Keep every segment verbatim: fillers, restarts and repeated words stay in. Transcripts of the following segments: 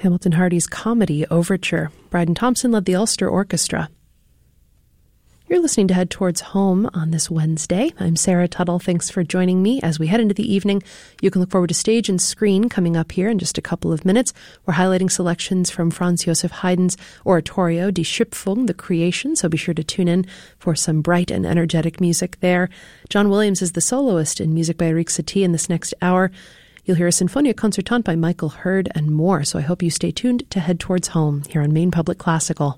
Hamilton Hardy's Comedy Overture. Bryden Thompson led the Ulster Orchestra. You're listening to Head Towards Home on this Wednesday. I'm Sarah Tuttle. Thanks for joining me as we head into the evening. You can look forward to Stage and Screen coming up here in just a couple of minutes. We're highlighting selections from Franz Josef Haydn's oratorio Die Schöpfung, The Creation, so be sure to tune in for some bright and energetic music there. John Williams is the soloist in music by Erik Satie in this next hour. You'll hear a Sinfonia Concertante by Michael Hurd and more, so I hope you stay tuned to Head Towards Home here on Maine Public Classical.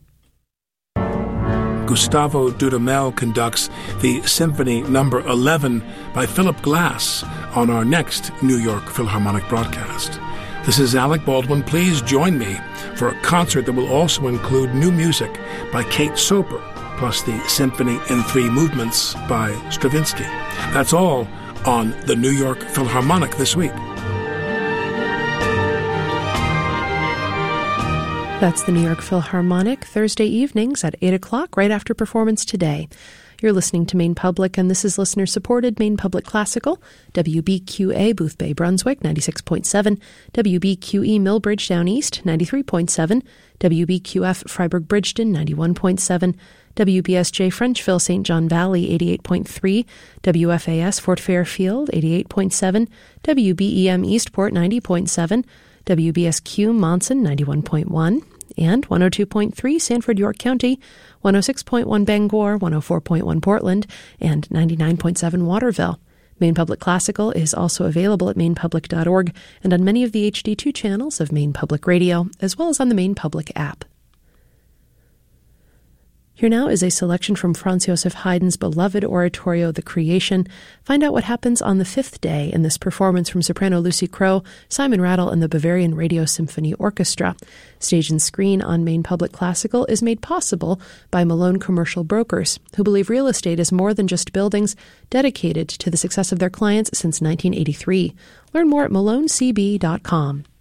Gustavo Dudamel conducts the Symphony Number eleven by Philip Glass on our next New York Philharmonic broadcast. This is Alec Baldwin. Please join me for a concert that will also include new music by Kate Soper, plus the Symphony in Three Movements by Stravinsky. That's all on the New York Philharmonic this week. That's the New York Philharmonic, Thursday evenings at eight o'clock, right after performance today. You're listening to Maine Public, and this is listener-supported Maine Public Classical, W B Q A, Boothbay, Brunswick, ninety-six point seven, W B Q E, Millbridge, Down East, ninety-three point seven, W B Q F, Freiburg, Bridgeton, ninety-one point seven, W B S J, Frenchville, Saint John Valley, eighty-eight point three, W F A S, Fort Fairfield, eighty-eight point seven, W B E M, Eastport, ninety point seven, W B S Q, Monson, ninety-one point one, and one oh two point three, Sanford, York County, one oh six point one, Bangor, one oh four point one, Portland, and ninety-nine point seven, Waterville. Maine Public Classical is also available at maine public dot org and on many of the H D two channels of Maine Public Radio, as well as on the Maine Public app. Here now is a selection from Franz Josef Haydn's beloved oratorio, The Creation. Find out what happens on the fifth day in this performance from soprano Lucy Crowe, Simon Rattle, and the Bavarian Radio Symphony Orchestra. Stage and Screen on Maine Public Classical is made possible by Malone Commercial Brokers, who believe real estate is more than just buildings, dedicated to the success of their clients since nineteen eighty-three. Learn more at malone c b dot com.